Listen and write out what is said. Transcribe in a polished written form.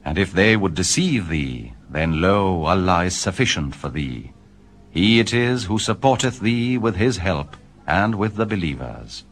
And if they would deceive thee, then lo, Allah is sufficient for thee. He it is who supporteth thee with his help and with the believers.